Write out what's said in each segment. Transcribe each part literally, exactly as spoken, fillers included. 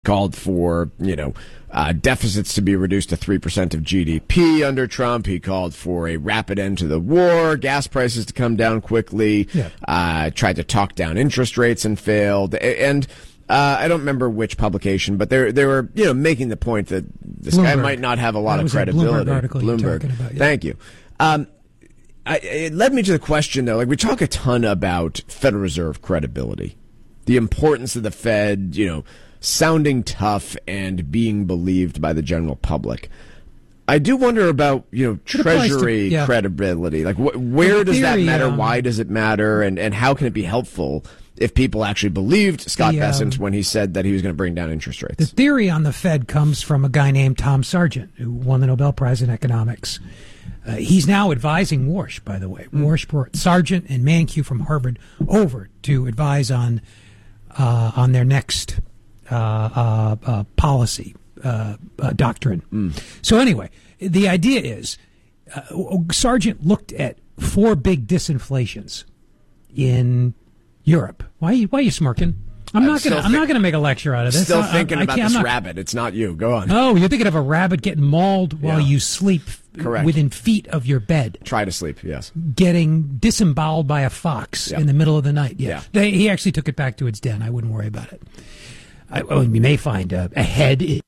called for, you know, uh, deficits to be reduced to three percent of G D P under Trump. He called for a rapid end to the war, gas prices to come down quickly, yeah. uh, tried to talk down interest rates and failed. And uh, I don't remember which publication, but they they were, you know, making the point that this Bloomberg. guy might not have a lot that of credibility. Bloomberg article Bloomberg. You're about, yeah. Thank you. Um, I, it led me to the question, though, like we talk a ton about Federal Reserve credibility, the importance of the Fed, you know, sounding tough and being believed by the general public. I do wonder about, you know, Treasury to, yeah. credibility. Like, wh- where does theory, that matter? Um, Why does it matter? And, and how can it be helpful if people actually believed Scott the, Bessent um, when he said that he was going to bring down interest rates? The theory on the Fed comes from a guy named Tom Sargent, who won the Nobel Prize in economics. Uh, he's now advising Warsh, by the way. Mm. Warsh brought Sargent and Mankiw from Harvard over to advise on uh, on their next uh, uh, uh, policy uh, uh, doctrine. Mm. So anyway, the idea is uh, Sargent looked at four big disinflations in Europe. Why? Why are you smirking? I'm not going. I'm not going to make a lecture out of this. Still I, thinking I, I about this not, rabbit. It's not you. Go on. Oh, you're thinking of a rabbit getting mauled while yeah. you sleep. Correct. Within feet of your bed. Try to sleep. Yes. Getting disemboweled by a fox yep. in the middle of the night. Yeah. yeah. They, he actually took it back to its den. I wouldn't worry about it. I, well, you may find a, a head. In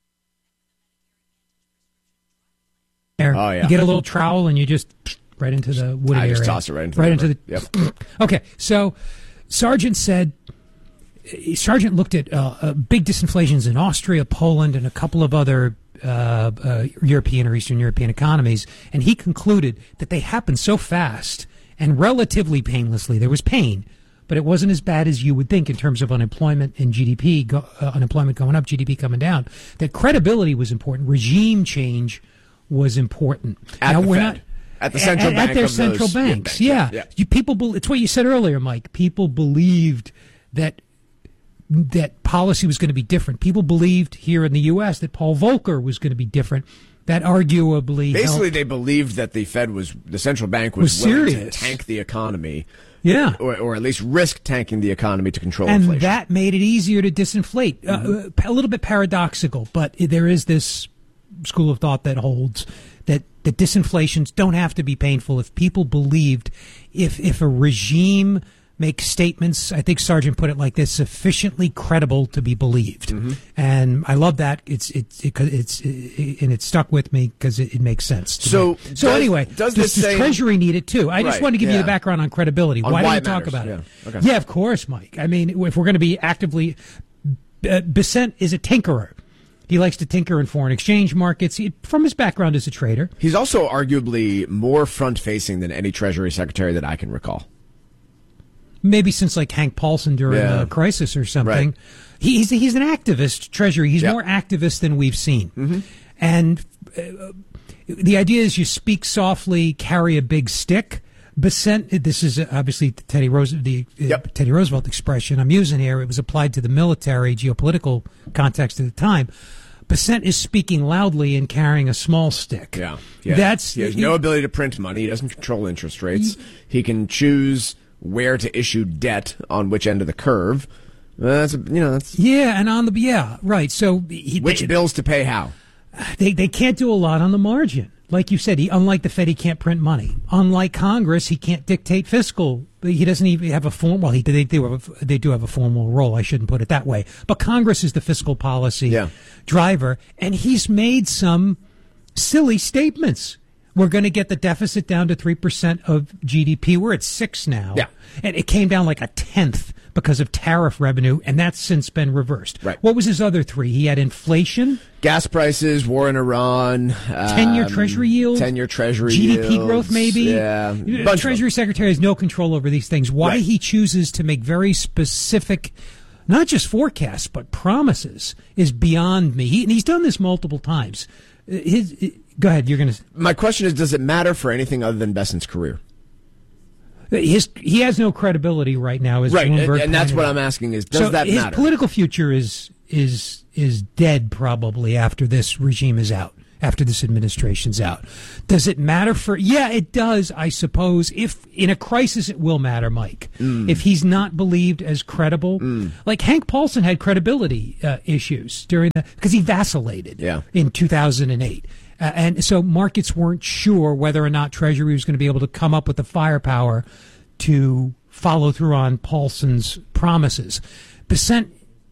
there. Oh yeah. You get a little trowel and you just right into the woody I area. just toss it right into right the into the. Yep. Okay, so Sargent said. Sargent looked at uh, uh, big disinflations in Austria, Poland, and a couple of other uh, uh, European or Eastern European economies, and he concluded that they happened so fast and relatively painlessly. There was pain, but it wasn't as bad as you would think in terms of unemployment and G D P, go, uh, unemployment going up, G D P coming down, that credibility was important. Regime change was important. At now, the we're Fed. Not, At the central at, bank at their of central those, banks, yeah. yeah. yeah. You, people, it's what you said earlier, Mike. People believed that that policy was going to be different. People believed here in the U S that Paul Volcker was going to be different. That arguably basically helped. They believed that the Fed was the central bank was, was willing serious. to tank the economy, yeah, or, or at least risk tanking the economy to control and inflation. that made it easier to disinflate. Mm-hmm. Uh, a little bit paradoxical, but there is this school of thought that holds that that disinflations don't have to be painful if people believed if if a regime make statements, I think Sargent put it like this, sufficiently credible to be believed. Mm-hmm. And I love that. It's it's it, it's it, and it stuck with me because it, it makes sense. So me. so does, anyway, does, does, does same, Treasury need it too? I right, just wanted to give yeah. you the background on credibility. On why why do we talk matters. about yeah. it? Okay. Yeah, of course, Mike. I mean, if we're going to be actively, uh, Bessent is a tinkerer. He likes to tinker in foreign exchange markets. He, from his background as a trader, he's also arguably more front-facing than any Treasury Secretary that I can recall. Maybe since like Hank Paulson during yeah. a crisis or something. Right. He's he's an activist, Treasury. He's yep. more activist than we've seen. Mm-hmm. And uh, the idea is you speak softly, carry a big stick. Bessent, this is obviously Teddy Roosevelt, the yep. uh, Teddy Roosevelt expression I'm using here. It was applied to the military geopolitical context at the time. Bessent is speaking loudly and carrying a small stick. Yeah, yeah. That's he has he, no ability to print money. He doesn't control interest rates. He, he can choose where to issue debt on which end of the curve. Uh, that's a, you know that's yeah, and on the yeah right. So he, which they, bills to pay how? They they can't do a lot on the margin, like you said. He unlike the Fed, he can't print money. Unlike Congress, he can't dictate fiscal. He doesn't even have a form. Well, he they do have a, they do have a formal role. I shouldn't put it that way. But Congress is the fiscal policy yeah. driver, and he's made some silly statements. We're going to get the deficit down to three percent of G D P. We're at six now. Yeah. And it came down like a tenth because of tariff revenue, and that's since been reversed. Right. What was his other three? He had inflation. Gas prices, war in Iran. ten-year um, Treasury yield. ten-year Treasury G D P yields, growth, maybe. Yeah. The Treasury Secretary has no control over these things. Why right. he chooses to make very specific, not just forecasts, but promises is beyond me. He, and he's done this multiple times. His, go ahead. You're going to. My question is, does it matter for anything other than Bessent's career? His he has no credibility right now, as right, Bloomberg and, and that's what out. I'm asking: is does so that his matter? Political future is is is dead probably after this regime is out. after this administration's out. Does it matter for, yeah, it does, I suppose. If in a crisis, it will matter, Mike. Mm. If he's not believed as credible, mm. like Hank Paulson had credibility uh, issues during the, because he vacillated yeah. in two thousand eight. Uh, and so markets weren't sure whether or not Treasury was going to be able to come up with the firepower to follow through on Paulson's promises. Bissett,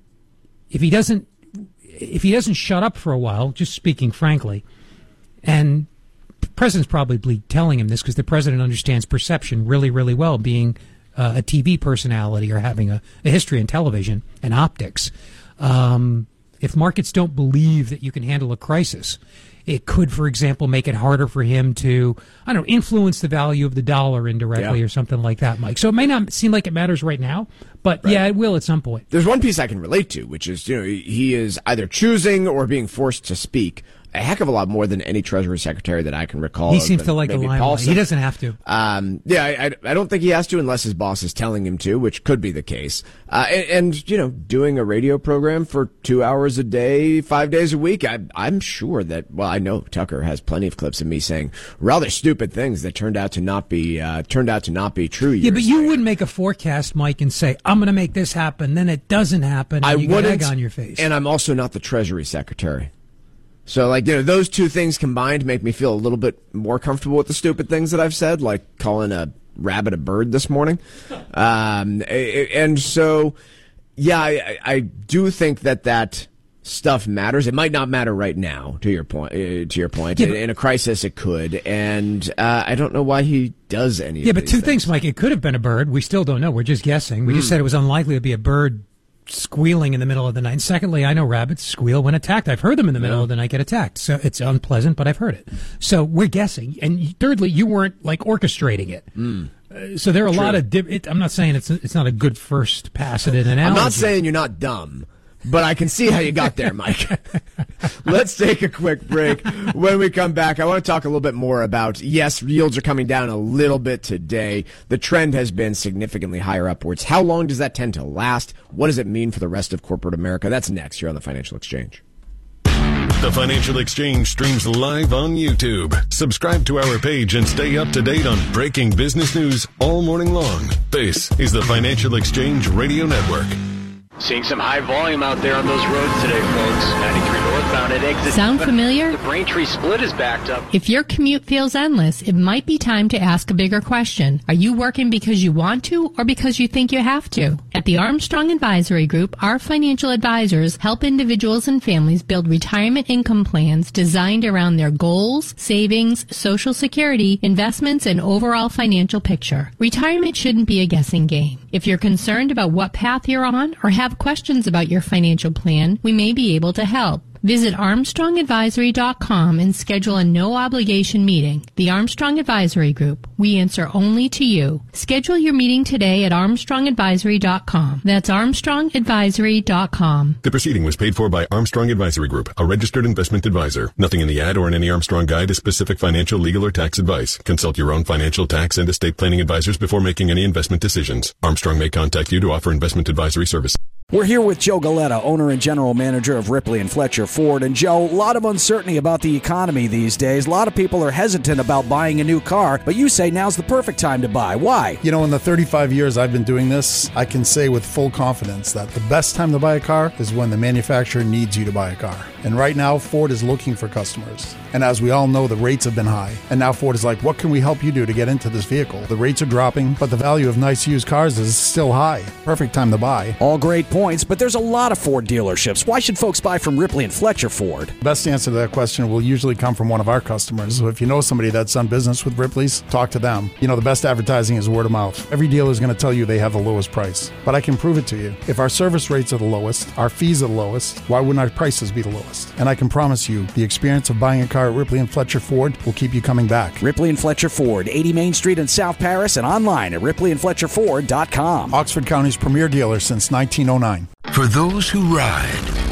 if he doesn't, if he doesn't shut up for a while, just speaking frankly, and the president's probably telling him this because the president understands perception really, really well, being uh, a T V personality or having a, a history in television and optics. Um, if markets don't believe that you can handle a crisis, it could, for example, make it harder for him to, I don't know, influence the value of the dollar indirectly yeah. or something like that, Mike. So it may not seem like it matters right now, but right. yeah, it will at some point. There's one piece I can relate to, which is, you know, he is either choosing or being forced to speak a heck of a lot more than any Treasury Secretary that I can recall. He seems to like the limelight. He doesn't have to. Um, yeah, I, I don't think he has to unless his boss is telling him to, which could be the case. Uh, and, and, you know, doing a radio program for two hours a day, five days a week, I, I'm sure that, well, I know Tucker has plenty of clips of me saying rather stupid things that turned out to not be, uh, turned out to not be true. Yeah, but you later. wouldn't make a forecast, Mike, and say, I'm going to make this happen, then it doesn't happen, and I you got wouldn't, egg on your face. And I'm also not the Treasury Secretary. So, like, you know, those two things combined make me feel a little bit more comfortable with the stupid things that I've said, like calling a rabbit a bird this morning. Um, and so, yeah, I, I do think that that stuff matters. It might not matter right now, to your point. Uh, to your point, yeah, but, in a crisis, it could. And uh, I don't know why he does any. Yeah, of but these two things. things, Mike. It could have been a bird. We still don't know. We're just guessing. We mm. just said it was unlikely to be a bird squealing in the middle of the night. And secondly, I know rabbits squeal when attacked. I've heard them in the middle yeah. of the night get attacked. So it's unpleasant, but I've heard it. So we're guessing. And thirdly, you weren't like orchestrating it. Mm. Uh, so there are a True. lot of. Di- it, I'm not saying it's it's not a good first pass at an analogy. I'm not saying you're not dumb. But I can see how you got there, Mike. Let's take a quick break. When we come back, I want to talk a little bit more about, yes, yields are coming down a little bit today. The trend has been significantly higher upwards. How long does that tend to last? What does it mean for the rest of corporate America? That's next here on the Financial Exchange. The Financial Exchange streams live on YouTube. Subscribe to our page and stay up to date on breaking business news all morning long. This is the Financial Exchange Radio Network. Seeing some high volume out there on those roads today, folks. ninety-three northbound at exit. Sound familiar? The Braintree split is backed up. If your commute feels endless, it might be time to ask a bigger question. Are you working because you want to or because you think you have to? At the Armstrong Advisory Group, our financial advisors help individuals and families build retirement income plans designed around their goals, savings, Social Security, investments, and overall financial picture. Retirement shouldn't be a guessing game. If you're concerned about what path you're on or have questions about your financial plan, we may be able to help. Visit Armstrong Advisory dot com and schedule a no-obligation meeting. The Armstrong Advisory Group. We answer only to you. Schedule your meeting today at Armstrong Advisory dot com. That's Armstrong Advisory dot com. The proceeding was paid for by Armstrong Advisory Group, a registered investment advisor. Nothing in the ad or in any Armstrong guide is specific financial, legal, or tax advice. Consult your own financial, tax, and estate planning advisors before making any investment decisions. Armstrong may contact you to offer investment advisory services. We're here with Joe Galetta, owner and general manager of Ripley and Fletcher Ford. And Joe, a lot of uncertainty about the economy these days. A lot of people are hesitant about buying a new car, but you say now's the perfect time to buy. Why? You know, in the thirty-five years I've been doing this, I can say with full confidence that the best time to buy a car is when the manufacturer needs you to buy a car. And right now, Ford is looking for customers. And as we all know, the rates have been high. And now Ford is like, what can we help you do to get into this vehicle? The rates are dropping, but the value of nice used cars is still high. Perfect time to buy. All great points, but there's a lot of Ford dealerships. Why should folks buy from Ripley and Fletcher Ford? Best answer to that question will usually come from one of our customers. So if you know somebody that's done business with Ripley's, talk to them. You know, the best advertising is word of mouth. Every dealer is going to tell you they have the lowest price. But I can prove it to you. If our service rates are the lowest, our fees are the lowest, why wouldn't our prices be the lowest? And I can promise you, the experience of buying a car at Ripley and Fletcher Ford will keep you coming back. Ripley and Fletcher Ford, eighty Main Street in South Paris, and online at ripley and fletcher ford dot com. Oxford County's premier dealer since nineteen oh nine. For those who ride,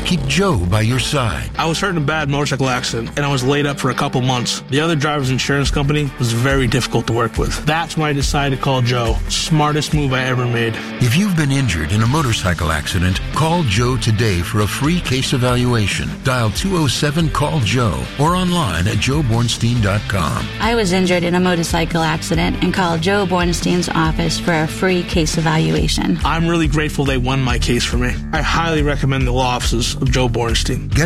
keep Joe by your side. I was hurt in a bad motorcycle accident, and I was laid up for a couple months. The other driver's insurance company was very difficult to work with. That's when I decided to call Joe. Smartest move I ever made. If you've been injured in a motorcycle accident, call Joe today for a free case evaluation. Dial two oh seven call Joe or online at joe bornstein dot com. I was injured in a motorcycle accident and called Joe Bornstein's office for a free case evaluation. I'm really grateful they won my case for me. I highly recommend the law offices of Joe Bornstein. Get